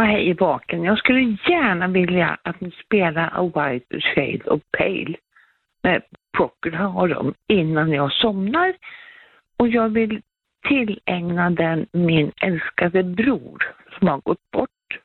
hej i baken. Jag skulle gärna vilja att ni spelar A White Shade of Pale med Procol och dem innan jag somnar. Och jag vill tillägna den min älskade bror som har gått bort.